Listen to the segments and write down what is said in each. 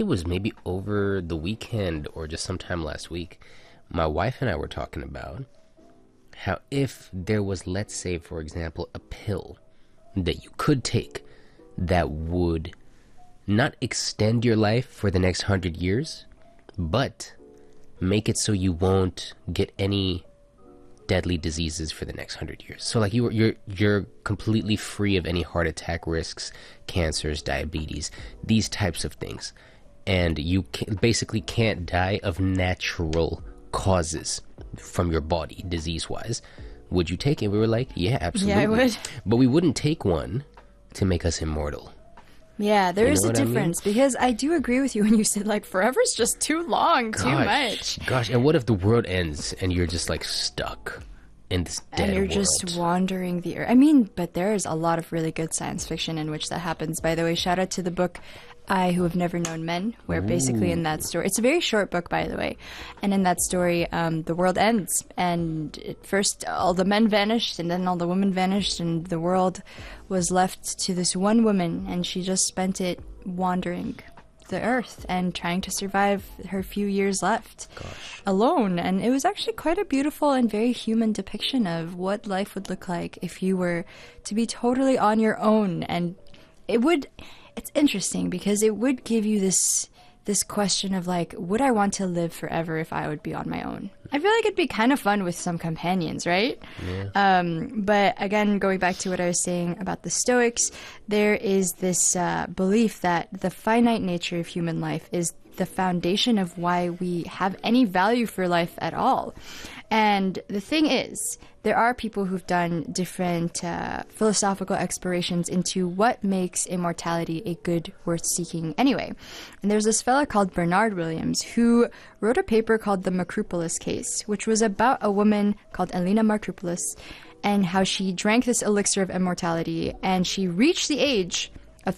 it was maybe over the weekend or just sometime last week, my wife and I were talking about how if there was, let's say, for example, a pill that you could take that would not extend your life for the next 100 years, but make it so you won't get any deadly diseases for the next 100 years. So like you're completely free of any heart attack risks, cancers, diabetes, these types of things. And you basically can't die of natural causes from your body, disease-wise. Would you take it? We were like, yeah, absolutely. Yeah, I would. But we wouldn't take one to make us immortal. Yeah, there is a what I mean? difference, because I do agree with you when you said, like, forever's just too long, too much. Gosh, and what if the world ends and you're just, like, stuck in this dead And you're world? just wandering the earth. I mean, but there's a lot of really good science fiction in which that happens. By the way, shout out to the book I Who Have Never Known Men, where basically in that story, it's a very short book, by the way, and in that story, the world ends, and at first all the men vanished, and then all the women vanished, and the world was left to this one woman, and she just spent it wandering the earth and trying to survive her few years left alone. And it was actually quite a beautiful and very human depiction of what life would look like if you were to be totally on your own. And it's interesting because it would give you this question of, like, would I want to live forever if I would be on my own? I feel like it'd be kind of fun with some companions, right? Yeah. But again, going back to what I was saying about the Stoics, there is this belief that the finite nature of human life is the foundation of why we have any value for life at all. And the thing is, there are people who've done different philosophical explorations into what makes immortality a good worth seeking anyway. And there's this fella called Bernard Williams who wrote a paper called the Macropolis Case, which was about a woman called Elena Markopoulos and how she drank this elixir of immortality, and she reached the age of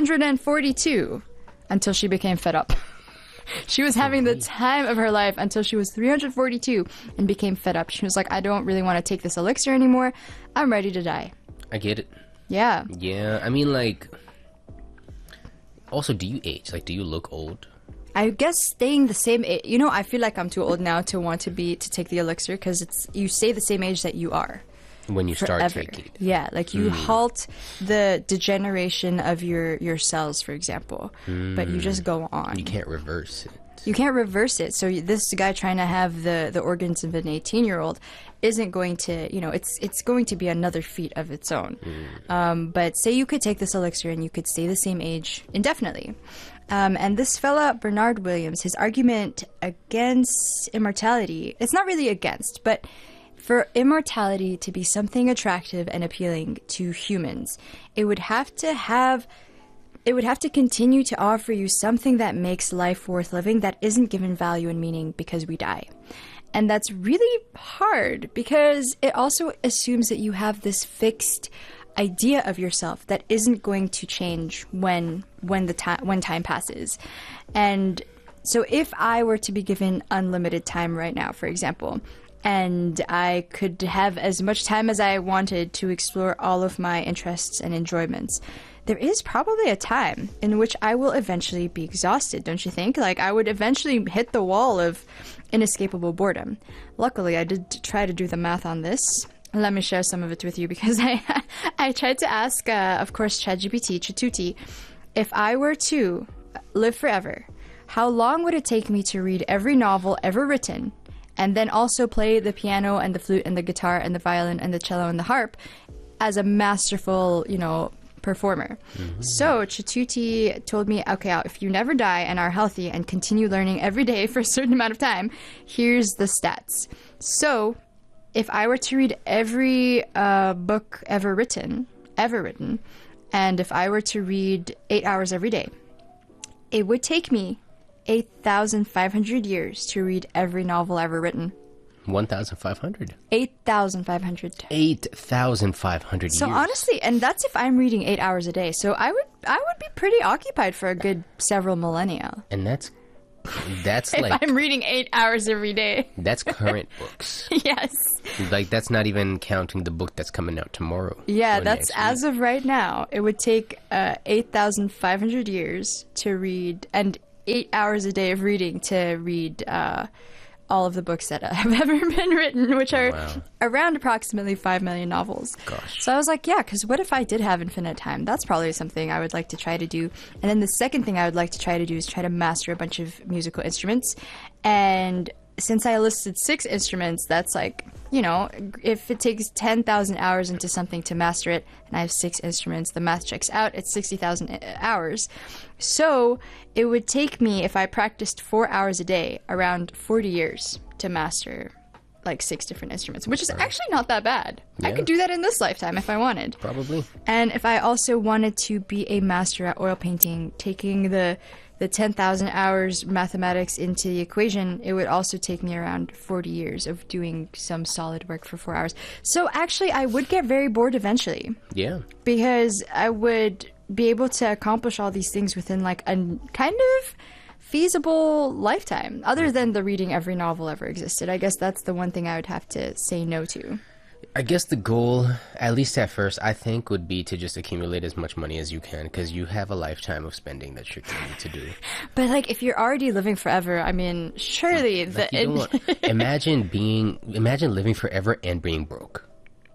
342 until she became fed up. She was having the time of her life until she was 342 and became fed up. She was like, I don't really want to take this elixir anymore. I'm ready to die. I get it. Yeah. Yeah, I mean, like, also, do you age? Like, do you look old? I guess staying the same age. You know, I feel like I'm too old now to want to take the elixir, because you stay the same age that you are. When you start Forever. taking it. Yeah, like you halt the degeneration of your cells, for example, but you just go on. You can't reverse it. You can't reverse it. So this guy trying to have the organs of an 18-year-old isn't going to, it's going to be another feat of its own. But say you could take this elixir and you could stay the same age indefinitely. And this fella, Bernard Williams, his argument against immortality, it's not really against, but for immortality to be something attractive and appealing to humans, it would have to continue to offer you something that makes life worth living that isn't given value and meaning because we die. And that's really hard because it also assumes that you have this fixed idea of yourself that isn't going to change when time passes. And so if I were to be given unlimited time right now, for example, and I could have as much time as I wanted to explore all of my interests and enjoyments, there is probably a time in which I will eventually be exhausted, don't you think? Like, I would eventually hit the wall of inescapable boredom. Luckily, I did try to do the math on this. Let me share some of it with you, because I tried to ask, of course, ChatGPT, Chatuti, if I were to live forever, how long would it take me to read every novel ever written, and then also play the piano and the flute and the guitar and the violin and the cello and the harp as a masterful, performer. So Chatuti told me, okay, if you never die and are healthy and continue learning every day for a certain amount of time, here's the stats. So if I were to read every book ever written, and if I were to read 8 hours every day, it would take me 8,500 years to read every novel ever written. 1,500. 8,500. 8,500 years. So honestly, and that's if I'm reading 8 hours a day. So I would be pretty occupied for a good several millennia. And that's if like, I'm reading 8 hours every day. That's current books. Yes. Like, that's not even counting the book that's coming out tomorrow. Yeah, that's as of right now. It would take 8,500 years to read, and 8 hours a day of reading to read all of the books that have ever been written, which are around approximately 5 million novels. Gosh. So I was like, yeah, because what if I did have infinite time? That's probably something I would like to try to do. And then the second thing I would like to try to do is try to master a bunch of musical instruments. And since I listed 6 instruments, that's like, you know, if it takes 10,000 hours into something to master it, and I have 6 instruments, the math checks out, it's 60,000 hours. So it would take me, if I practiced 4 hours a day, around 40 years to master like 6 different instruments, which is actually not that bad. Yeah. I could do that in this lifetime if I wanted. Probably. And if I also wanted to be a master at oil painting, taking the 10,000 hours mathematics into the equation, it would also take me around 40 years of doing some solid work for 4 hours. So actually, I would get very bored eventually. Yeah. Because I would be able to accomplish all these things within like a kind of feasible lifetime, other than the reading every novel ever existed. I guess that's the one thing I would have to say no to. I guess the goal, at least at first, I think would be to just accumulate as much money as you can, because you have a lifetime of spending that you're going to do. But like, if you're already living forever, I mean, surely imagine living forever and being broke.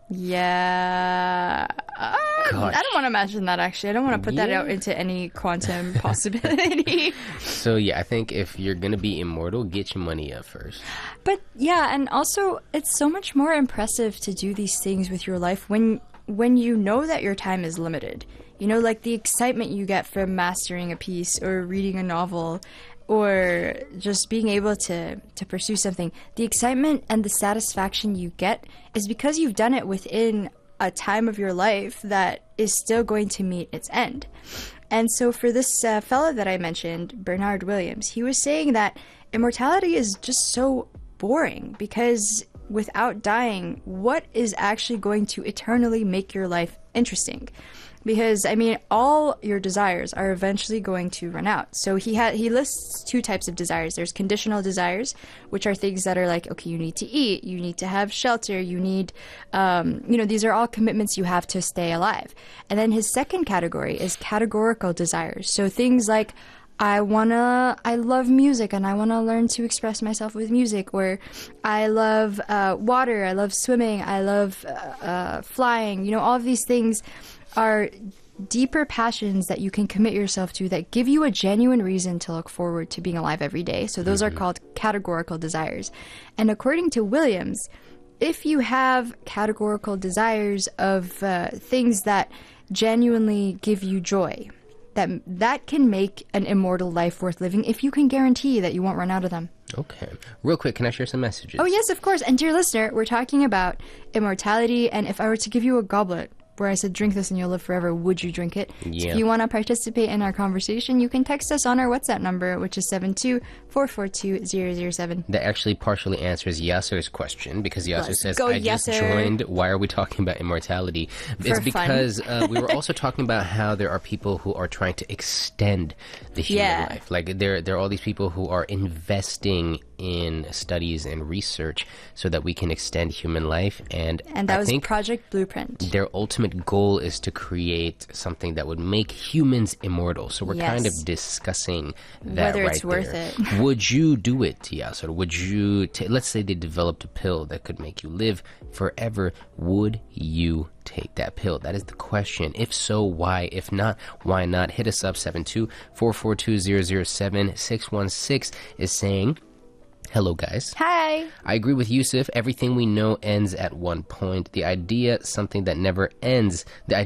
Yeah. I don't want to imagine that, actually. I don't want to put that out into any quantum possibility. So, yeah, I think if you're going to be immortal, get your money up first. But, yeah, and also, it's so much more impressive to do these things with your life when you know that your time is limited. You know, like the excitement you get from mastering a piece or reading a novel or just being able to pursue something. The excitement and the satisfaction you get is because you've done it within a time of your life that is still going to meet its end. And so for this fellow that I mentioned, Bernard Williams, he was saying that immortality is just so boring because without dying, what is actually going to eternally make your life interesting? Because, I mean, all your desires are eventually going to run out. So he lists 2 types of desires. There's conditional desires, which are things that are like, okay, you need to eat, you need to have shelter, you need, these are all commitments you have to stay alive. And then his second category is categorical desires. So things like, I love music and I want to learn to express myself with music, or I love water, I love swimming, I love flying. You know, all of these things are deeper passions that you can commit yourself to that give you a genuine reason to look forward to being alive every day. So those are called categorical desires. And according to Williams, if you have categorical desires of things that genuinely give you joy, that can make an immortal life worth living if you can guarantee that you won't run out of them. Okay. Real quick, can I share some messages? Oh, yes, of course. And dear listener, we're talking about immortality, and if I were to give you a goblet where I said, drink this and you'll live forever, would you drink it? Yeah. So if you want to participate in our conversation, you can text us on our WhatsApp number, which is 72442-007. That actually partially answers Yasser's question, because Yasser says, just Yasser. joined. Why are we talking about immortality? It's because we were also talking about how there are people who are trying to extend the human life. Like, there are all these people who are investing in studies and research so that we can extend human life. And that was Project Blueprint. Their ultimate goal is to create something that would make humans immortal. So we're kind of discussing that whether right it's worth there. it. Would you do it, Tias? Or would you, let's say they developed a pill that could make you live forever. Would you take that pill? That is the question. If so, why? If not, why not? Hit us up, 72442-007. 616 is saying, hello, guys. Hi. I agree with Yusuf. Everything we know ends at one point. The idea of something that never ends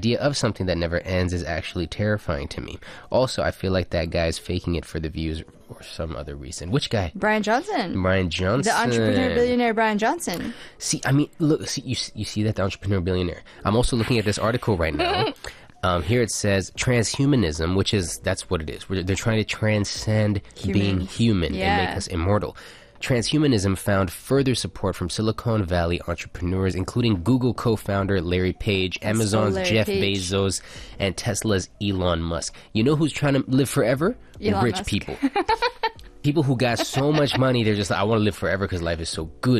is actually terrifying to me. Also, I feel like that guy's faking it for the views or some other reason. Which guy? Brian Johnson. The entrepreneur billionaire Brian Johnson. See, I mean, look, you see that, the entrepreneur billionaire. I'm also looking at this article right now. Here it says transhumanism, that's what it is. They're trying to transcend being human and make us immortal. Transhumanism found further support from Silicon Valley entrepreneurs, including Google co-founder Larry Page, Amazon's Jeff Bezos, and Tesla's Elon Musk. You know who's trying to live forever? Rich people. People who got so much money, they're just like, I want to live forever because life is so good.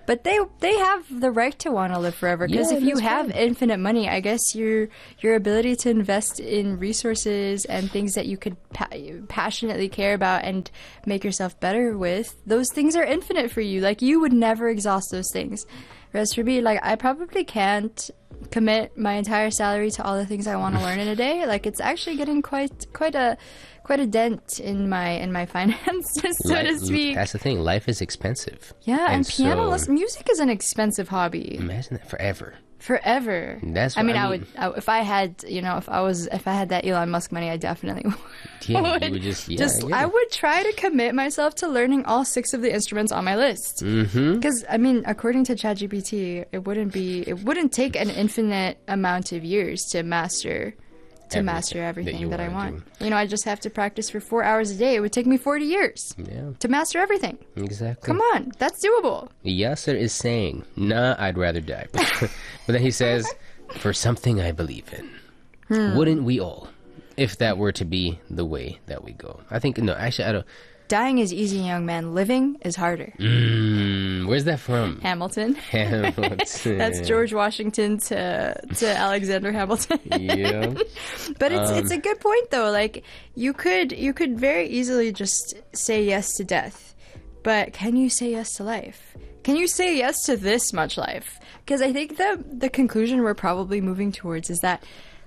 But they have the right to want to live forever, because Yeah, if you that's have right. infinite money, I guess your ability to invest in resources and things that you could passionately care about and make yourself better with, those things are infinite for you. Like, you would never exhaust those things. Whereas for me, like, I probably can't commit my entire salary to all the things I want to learn in a day. Like, it's actually getting quite a dent in my finances, so to speak. That's the thing. Life is expensive. Yeah, and piano so, lesson, music is an expensive hobby. Imagine that forever. Forever. That's I what mean, I I would, if I had, if I had that Elon Musk money, I definitely would. Yeah, you would just, yeah, I would try to commit myself to learning all 6 of the instruments on my list. Mm-hmm. Because, I mean, according to ChatGPT, it wouldn't take an infinite amount of years to master everything that I want. I just have to practice for 4 hours a day. It would take me 40 years to master everything. Exactly. Come on, that's doable. Yasser is saying, nah, I'd rather die. But then he says, for something I believe in. Wouldn't we all? If that were to be the way that we go. I think, no, actually, I don't. Dying is easy, young man. Living is harder. Where's that from? Hamilton. Hamilton. That's George Washington to Alexander Hamilton. Yeah. But it's a good point though. Like, you could very easily just say yes to death, but can you say yes to life? Can you say yes to this much life? Because I think the conclusion we're probably moving towards is that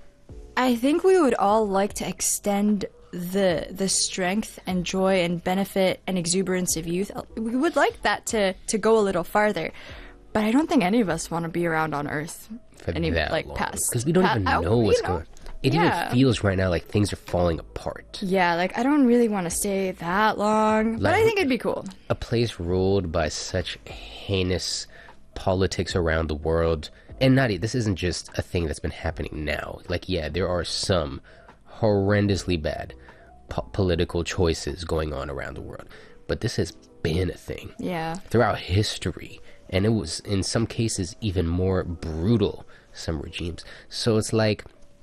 I think we would all like to extend the strength and joy and benefit and exuberance of youth. We would like that to go a little farther, but I don't think any of us want to be around on Earth For any that like long. past, Because we don't even know what's going on. It even feels right now like things are falling apart. Yeah, like, I don't really want to stay that long, but I think it'd be cool. A place ruled by such heinous politics around the world. And this isn't just a thing that's been happening now. Like, yeah, there are some horrendously bad political choices going on around the world. But this has been a thing. Yeah. Throughout history. And it was, in some cases, even more brutal, some regimes. So it's like,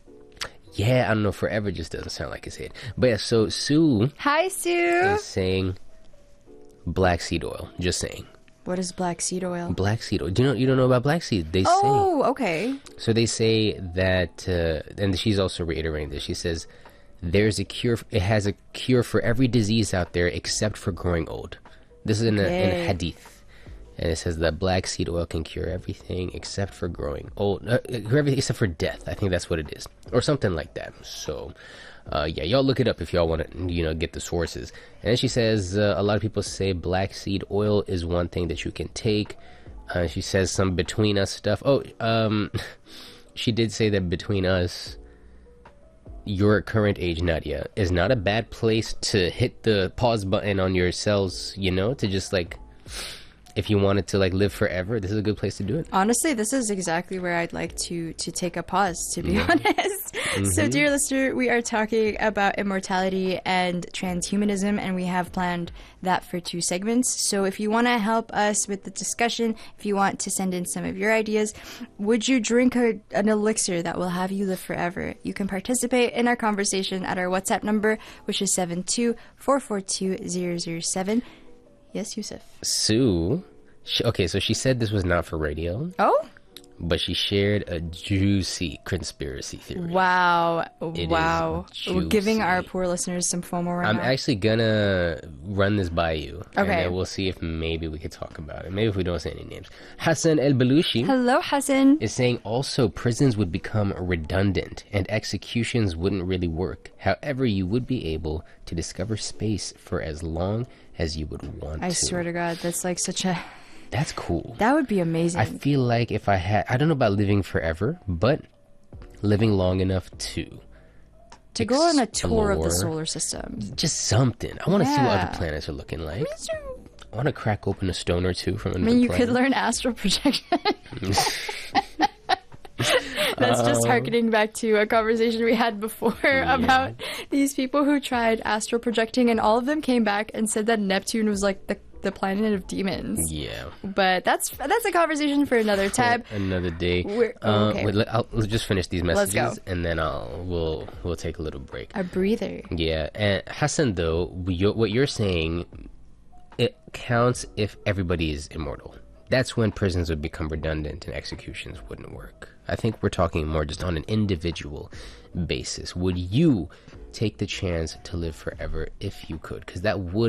yeah, I don't know, forever just doesn't sound like it's it. But yeah, so Sue Hi, Sue. is saying black seed oil. Just saying. What is black seed oil? Black seed oil. You don't know about black seed? They say. Oh, okay. So they say that, and she's also reiterating this. She says, there's a cure. It has a cure for every disease out there except for growing old. This is in a hadith. And it says that black seed oil can cure everything except for growing old. Cure everything except for death. I think that's what it is. Or something like that. So, yeah, y'all look it up if y'all want to, get the sources. And then she says, a lot of people say black seed oil is one thing that you can take. She says some between us stuff. She did say that between us, your current age, Nadia, is not a bad place to hit the pause button on your cells, to just, like, if you wanted to, like, live forever, this is a good place to do it. Honestly, this is exactly where I'd like to take a pause, to be honest. So, dear listener, we are talking about immortality and transhumanism, and we have planned that for 2 segments. So if you want to help us with the discussion, if you want to send in some of your ideas, would you drink an elixir that will have you live forever? You can participate in our conversation at our WhatsApp number, which is 72442007. Yes, Yusuf. Sue, okay, so she said this was not for radio. Oh? But she shared a juicy conspiracy theory. Wow. It Wow. is We're giving juicy. our poor listeners some FOMO right I'm now. actually gonna run this by you. Okay. And then we'll see if maybe we could talk about it. Maybe if we don't say any names. Hassan El Balushi Hello, Hassan. is saying also prisons would become redundant and executions wouldn't really work. However, you would be able to discover space for as long as you would want to. I swear to God, that's like such a... That's cool. That would be amazing. I feel like if I had... I don't know about living forever, but living long enough to go on a tour of the explore solar system. just something. I want to see what Yeah. other planets are looking like. I want to crack open a stone or two from another I mean, you planet. could learn astral projection. That's just harkening back to a conversation we had before about these people who tried astral projecting, and all of them came back and said that Neptune was like the planet of demons. Yeah. But that's a conversation for another time. Another day. Okay. Wait, let's just finish these messages, Let's go. and then we'll take a little break. A breather. Yeah, and Hassan, though, what you're saying, it counts if everybody is immortal. that's when prisons would become redundant and executions wouldn't work. I think we're talking more just on an individual basis. Would you take the chance to live forever if you could? Because that would